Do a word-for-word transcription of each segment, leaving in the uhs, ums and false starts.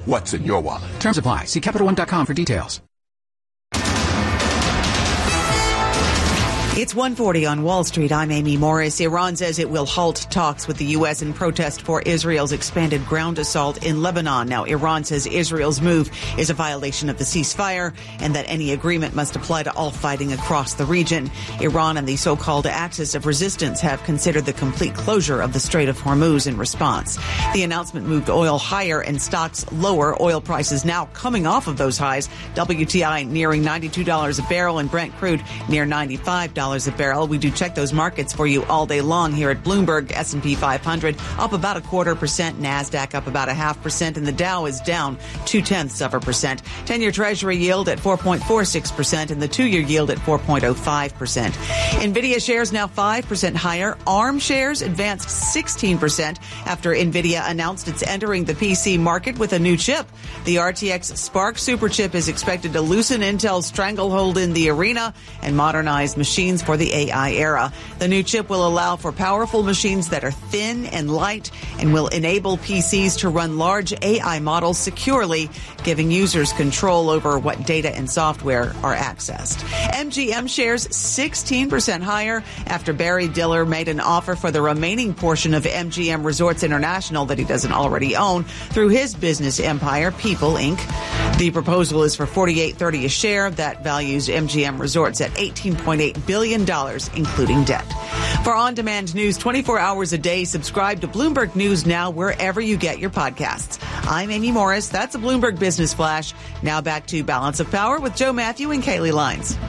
what's in your wallet. Terms apply. See Capital One dot com for details. It's one forty on Wall Street. I'm Amy Morris. Iran says it will halt talks with the U S in protest for Israel's expanded ground assault in Lebanon. Now, Iran says Israel's move is a violation of the ceasefire and that any agreement must apply to all fighting across the region. Iran and the so-called Axis of Resistance have considered the complete closure of the Strait of Hormuz in response. The announcement moved oil higher and stocks lower. Oil prices now coming off of those highs. W T I nearing ninety-two dollars a barrel and Brent crude near ninety-five dollars a barrel. We do check those markets for you all day long here at Bloomberg. S and P five hundred up about a quarter percent. NASDAQ up about a half percent. And the Dow is down two-tenths of a percent. ten-year Treasury yield at four point four six percent and the two-year yield at four point oh five percent. NVIDIA shares now five percent higher. ARM shares advanced sixteen percent after NVIDIA announced it's entering the P C market with a new chip. The R T X Spark superchip is expected to loosen Intel's stranglehold in the arena and modernize machines for the A I era. The new chip will allow for powerful machines that are thin and light and will enable P Cs to run large A I models securely, giving users control over what data and software are accessed. M G M shares sixteen percent higher after Barry Diller made an offer for the remaining portion of M G M Resorts International that he doesn't already own through his business empire, People Incorporated. The proposal is for forty-eight thirty a share. That values M G M Resorts at eighteen point eight billion dollars, including debt. For on-demand news twenty-four hours a day, subscribe to Bloomberg News Now wherever you get your podcasts. I'm Amy Morris. That's a Bloomberg Business Flash. Now back to Balance of Power with Joe Matthew and Kaylee Lines.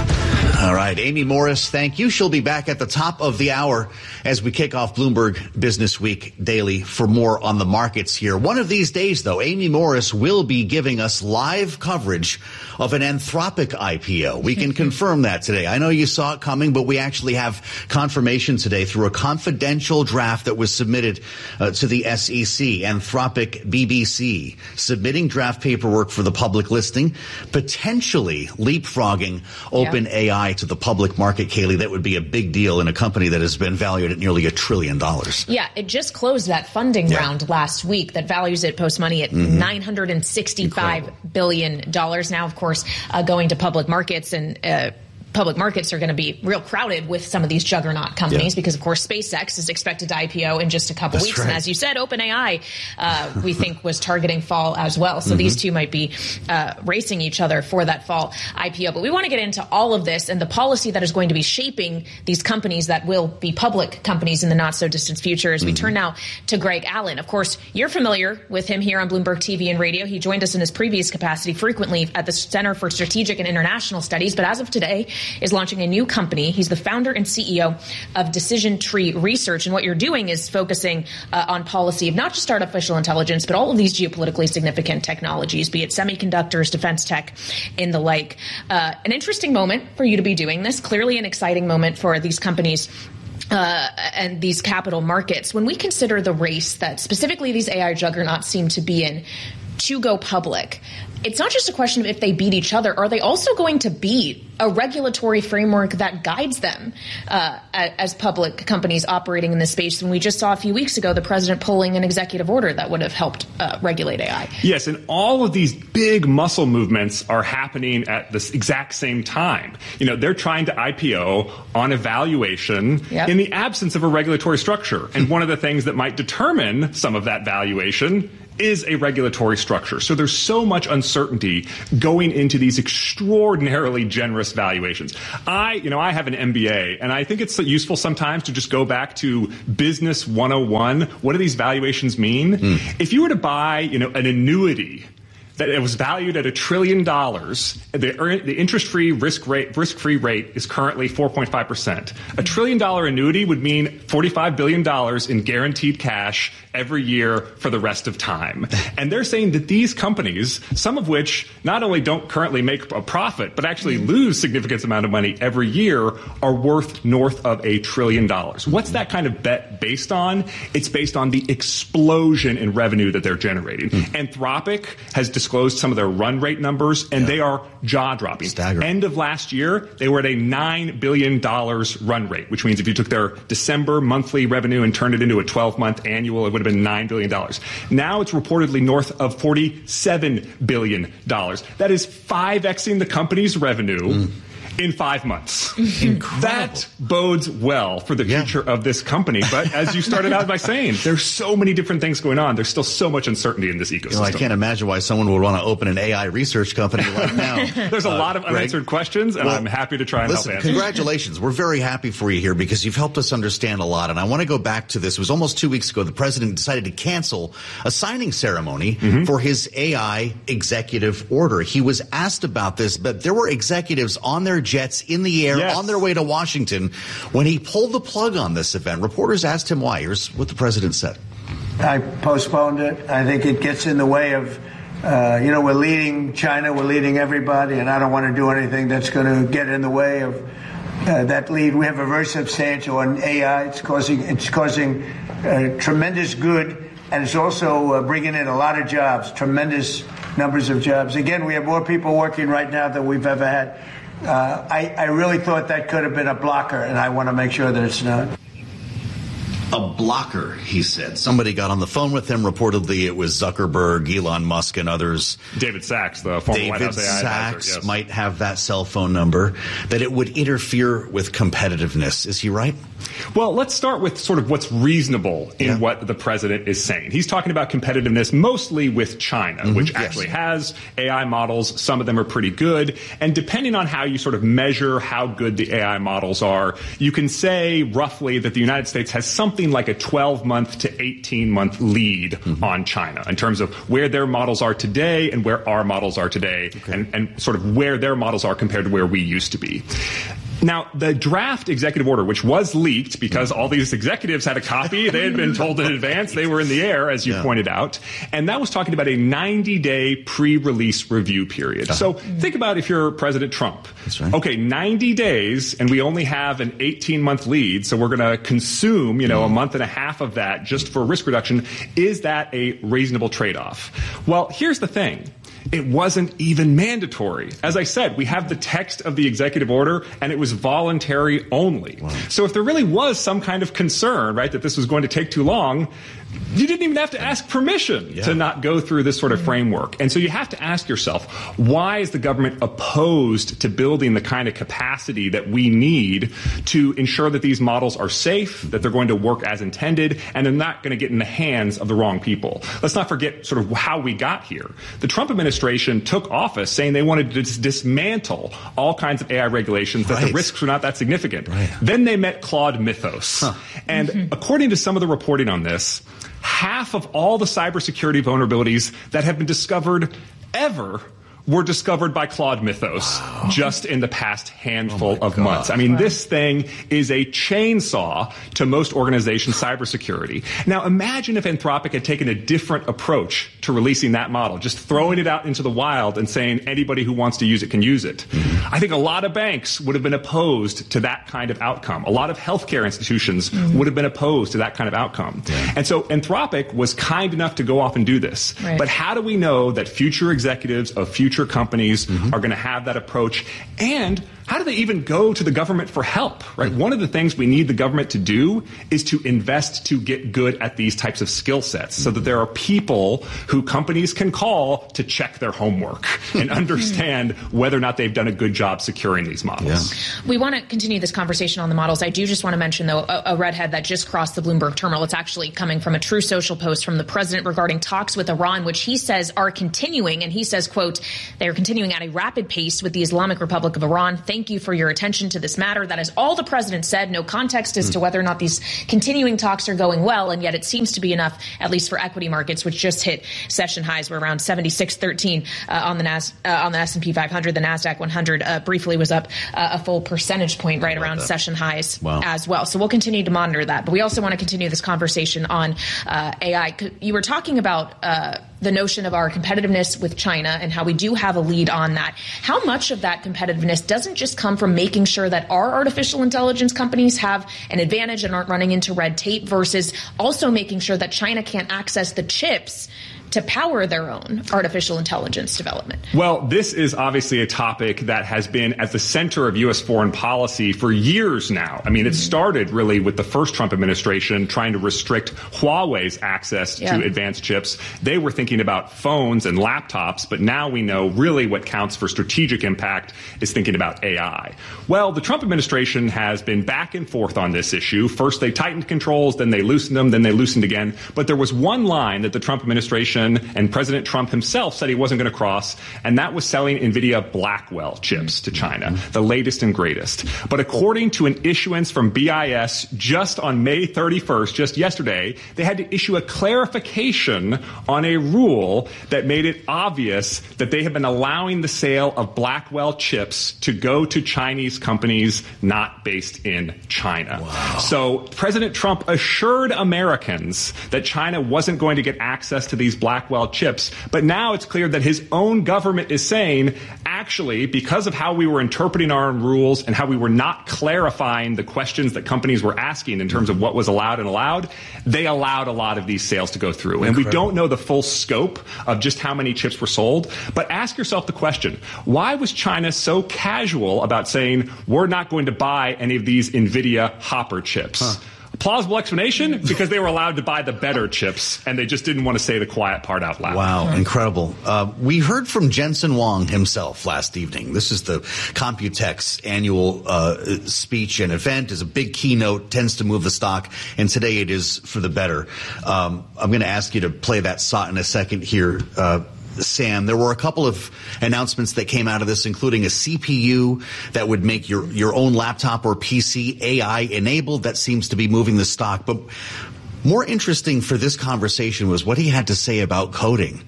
All right, Amy Morris, thank you. She'll be back at the top of the hour as we kick off Bloomberg Business Week Daily for more on the markets here. One of these days, though, Amy Morris will be giving us live coverage of an Anthropic I P O. We can confirm that today. I know you saw it coming, but we actually have confirmation today through a confidential draft that was submitted uh, to the S E C. Anthropic B B C submitting draft paperwork for the public listing, potentially leapfrogging OpenAI to the public market. Kaylee, that would be a big deal in a company that has been valued at nearly a trillion dollars. Yeah, it just closed that funding yeah. round last week that values it post-money at mm-hmm. nine hundred sixty-five Incredible. billion dollars. Now, of course, uh, going to public markets and uh, public markets are going to be real crowded with some of these juggernaut companies yeah. because, of course, SpaceX is expected to I P O in just a couple That's weeks. Right. And as you said, OpenAI, uh, we think, was targeting fall as well. So mm-hmm. these two might be uh, racing each other for that fall I P O. But we want to get into all of this and the policy that is going to be shaping these companies that will be public companies in the not-so-distant future as we mm-hmm. turn now to Greg Allen. Of course, you're familiar with him here on Bloomberg T V and radio. He joined us in his previous capacity frequently at the Center for Strategic and International Studies. But as of today, is launching a new company. He's the founder and C E O of Decision Tree Research. And what you're doing is focusing uh, on policy of not just artificial intelligence, but all of these geopolitically significant technologies, be it semiconductors, defense tech, and the like. Uh, an interesting moment for you to be doing this. Clearly an exciting moment for these companies Uh, and these capital markets. When we consider the race that specifically these A I juggernauts seem to be in to go public, it's not just a question of if they beat each other. Are they also going to beat a regulatory framework that guides them uh, as public companies operating in this space? When we just saw a few weeks ago the president pulling an executive order that would have helped uh, regulate A I. Yes, and all of these big muscle movements are happening at this exact same time. You know, they're trying to I P O on a valuation yep. in the absence of a regulatory structure. And one of the things that might determine some of that valuation is a regulatory structure. So there's so much uncertainty going into these extraordinarily generous valuations. I, you know, I have an M B A, and I think it's useful sometimes to just go back to business one oh one. What do these valuations mean? Mm. If you were to buy, you know, an annuity that it was valued at a trillion dollars, the, the interest-free risk rate, risk-free rate is currently four point five percent. A trillion-dollar annuity would mean forty-five billion dollars in guaranteed cash every year for the rest of time. And they're saying that these companies, some of which not only don't currently make a profit, but actually lose significant amount of money every year, are worth north of a trillion dollars. What's that kind of bet based on? It's based on the explosion in revenue that they're generating. Mm. Anthropic has described disclosed some of their run rate numbers, and yeah. they are jaw-dropping. Staggering. End of last year, they were at a nine billion dollars run rate, which means if you took their December monthly revenue and turned it into a twelve-month annual, it would have been nine billion dollars. Now it's reportedly north of forty-seven billion dollars. That is five Xing the company's revenue. Mm. In five months. Incredible. That bodes well for the future yeah. of this company. But as you started out by saying, there's so many different things going on. There's still so much uncertainty in this ecosystem. You know, I can't imagine why someone would want to open an A I research company right now. There's a uh, lot of unanswered Greg, questions, and well, I'm happy to try and listen, help answer. Congratulations. We're very happy for you here because you've helped us understand a lot. And I want to go back to this. It was almost two weeks ago the president decided to cancel a signing ceremony mm-hmm. for his A I executive order. He was asked about this, but there were executives on their jets in the air yes. on their way to Washington when he pulled the plug on this event. Reporters asked him why. Here's what the president said. I postponed it. I think it gets in the way of, uh, you know, we're leading China, we're leading everybody, and I don't want to do anything that's going to get in the way of uh, that lead. We have a very substantial on A I. It's causing, it's causing uh, tremendous good, and it's also uh, bringing in a lot of jobs, tremendous numbers of jobs. Again, we have more people working right now than we've ever had. Uh, I, I really thought that could have been a blocker, and I want to make sure that it's not. A blocker, he said. Somebody got on the phone with him. Reportedly, it was Zuckerberg, Elon Musk, and others. David Sachs, the former David White House A I Sachs advisor, yes. might have that cell phone number, that it would interfere with competitiveness. Is he right? Well, let's start with sort of what's reasonable in yeah. what the president is saying. He's talking about competitiveness mostly with China, mm-hmm. which yes. actually has A I models. Some of them are pretty good. And depending on how you sort of measure how good the A I models are, you can say roughly that the United States has something like a twelve-month to eighteen-month lead mm-hmm. on China in terms of where their models are today and where our models are today, okay. and, and sort of where their models are compared to where we used to be. Now, the draft executive order, which was leaked because all these executives had a copy, they had been told in advance, they were in the air, as you yeah. pointed out, and that was talking about a ninety-day pre-release review period. Uh-huh. So think about if you're President Trump. That's right. Okay, ninety days, and we only have an eighteen-month lead, so we're going to consume, you know, mm. a month and a half of that just for risk reduction. Is that a reasonable trade-off? Well, here's the thing. It wasn't even mandatory. As I said, we have the text of the executive order, and it was voluntary only. Wow. So if there really was some kind of concern, right, that this was going to take too long, you didn't even have to ask permission yeah. to not go through this sort of framework. And so you have to ask yourself, why is the government opposed to building the kind of capacity that we need to ensure that these models are safe, that they're going to work as intended, and they're not going to get in the hands of the wrong people? Let's not forget sort of how we got here. The Trump administration took office saying they wanted to dis- dismantle all kinds of A I regulations, that right. the risks were not that significant. Right. Then they met Claude Mythos. Huh. And mm-hmm. according to some of the reporting on this, half of all the cybersecurity vulnerabilities that have been discovered ever were discovered by Claude Mythos wow. just in the past handful oh of God. months. I mean, wow. this thing is a chainsaw to most organizations' cybersecurity. Now, imagine if Anthropic had taken a different approach to releasing that model, just throwing it out into the wild and saying anybody who wants to use it can use it. Mm-hmm. I think a lot of banks would have been opposed to that kind of outcome. A lot of healthcare institutions mm-hmm. would have been opposed to that kind of outcome. Yeah. And so Anthropic was kind enough to go off and do this. Right. But how do we know that future executives of future companies mm-hmm. are going to have that approach? And how do they even go to the government for help, right? Mm-hmm. One of the things we need the government to do is to invest to get good at these types of skill sets mm-hmm. so that there are people who companies can call to check their homework and understand whether or not they've done a good job securing these models. Yeah. We want to continue this conversation on the models. I do just want to mention, though, a, a redhead that just crossed the Bloomberg terminal. It's actually coming from a True Social post from the president regarding talks with Iran, which he says are continuing. And he says, quote, they are continuing at a rapid pace with the Islamic Republic of Iran. Thank you for your attention to this matter. That is all the president said. No context as mm. to whether or not these continuing talks are going well. And yet it seems to be enough, at least for equity markets, which just hit session highs. We're around seventy-six thirteen uh, on the Nas- uh, on the S and P five hundred. The NASDAQ one hundred uh, briefly was up uh, a full percentage point right around that. session highs wow. as well. So we'll continue to monitor that. But we also want to continue this conversation on uh, A I. You were talking about uh, the notion of our competitiveness with China and how we do have a lead on that. How much of that competitiveness doesn't just come from making sure that our artificial intelligence companies have an advantage and aren't running into red tape versus also making sure that China can't access the chips to power their own artificial intelligence development? Well, this is obviously a topic that has been at the center of U S foreign policy for years now. I mean, it started really with the first Trump administration trying to restrict Huawei's access Yeah. to advanced chips. They were thinking about phones and laptops, but now we know really what counts for strategic impact is thinking about A I. Well, the Trump administration has been back and forth on this issue. First, they tightened controls, then they loosened them, then they loosened again. But there was one line that the Trump administration and President Trump himself said he wasn't going to cross, and that was selling NVIDIA Blackwell chips to China, the latest and greatest. But according to an issuance from B I S just on May thirty-first, just yesterday, they had to issue a clarification on a rule that made it obvious that they have been allowing the sale of Blackwell chips to go to Chinese companies not based in China. Wow. So President Trump assured Americans that China wasn't going to get access to these Blackwell chips, but now it's clear that his own government is saying, actually, because of how we were interpreting our own rules and how we were not clarifying the questions that companies were asking in terms of what was allowed and allowed, they allowed a lot of these sales to go through. And we don't know the full scope of just how many chips were sold, but ask yourself the question, why was China so casual about saying, we're not going to buy any of these NVIDIA Hopper chips? Huh. Plausible explanation? Because they were allowed to buy the better chips, and they just didn't want to say the quiet part out loud. Wow, incredible. Uh, we heard from Jensen Huang himself last evening. This is the Computex annual uh, speech and event. Is a big keynote, tends to move the stock, and today it is for the better. Um, I'm going to ask you to play that S O T in a second here. Uh, Sam, there were a couple of announcements that came out of this, including a C P U that would make your, your own laptop or P C A I enabled. That seems to be moving the stock. But more interesting for this conversation was what he had to say about coding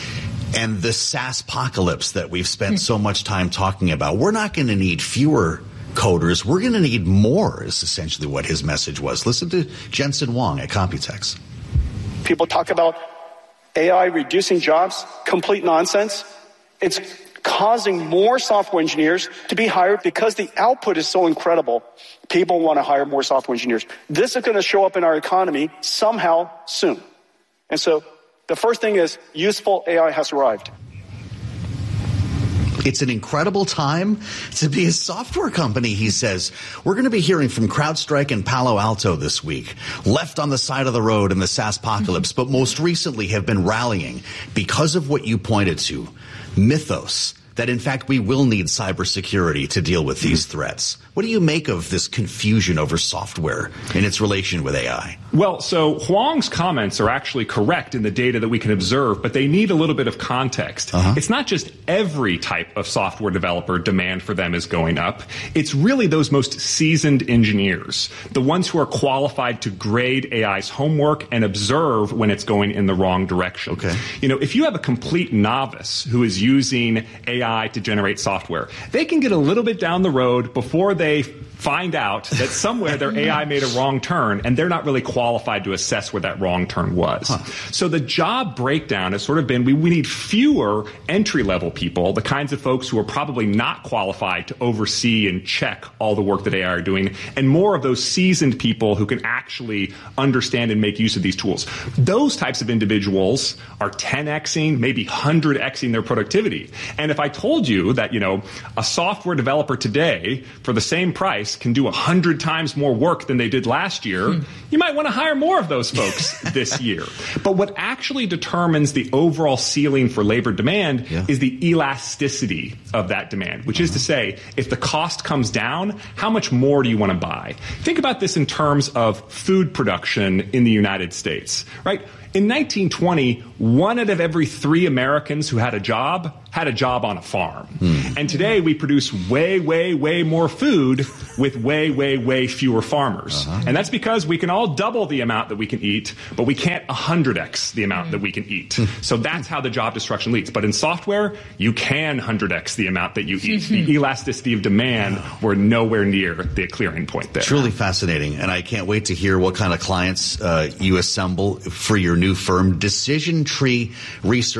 and the SaaS-pocalypse that we've spent so much time talking about. We're not going to need fewer coders. We're going to need more, is essentially what his message was. Listen to Jensen Huang at Computex. People talk about A I reducing jobs, complete nonsense. It's causing more software engineers to be hired because the output is so incredible. People want to hire more software engineers. This is going to show up in our economy somehow soon. And so the first thing is useful A I has arrived. It's an incredible time to be a software company, he says. We're going to be hearing from CrowdStrike and Palo Alto this week, left on the side of the road in the SaaS-pocalypse, but most recently have been rallying because of what you pointed to, Mythos, that in fact we will need cybersecurity to deal with these threats. What do you make of this confusion over software and its relation with A I? Well, so Huang's comments are actually correct in the data that we can observe, but they need a little bit of context. Uh-huh. It's not just every type of software developer demand for them is going up. It's really those most seasoned engineers, the ones who are qualified to grade A I's homework and observe when it's going in the wrong direction. Okay. You know, if you have a complete novice who is using A I to generate software, they can get a little bit down the road before they they find out that somewhere their A I made a wrong turn, and they're not really qualified to assess where that wrong turn was. Huh. So the job breakdown has sort of been we, we need fewer entry-level people, the kinds of folks who are probably not qualified to oversee and check all the work that A I are doing, and more of those seasoned people who can actually understand and make use of these tools. Those types of individuals are ten Xing, maybe one hundred Xing their productivity. And if I told you that, you know, a software developer today, for the same price, can do one hundred times more work than they did last year, hmm. you might want to hire more of those folks this year. But what actually determines the overall ceiling for labor demand yeah. is the elasticity of that demand, which uh-huh. is to say, if the cost comes down, how much more do you want to buy? Think about this in terms of food production in the United States, right? In nineteen twenty, one out of every three Americans who had a job had a job on a farm. Mm. And today we produce way, way, way more food with way, way, way fewer farmers. Uh-huh. And that's because we can all double the amount that we can eat, but we can't one hundred X the amount mm. that we can eat. So that's how the job destruction leads. But in software, you can one hundred X the amount that you eat. The elasticity of demand, we're nowhere near the clearing point there. Truly fascinating. And I can't wait to hear what kind of clients uh, you assemble for your new firm, Decision Tree Research.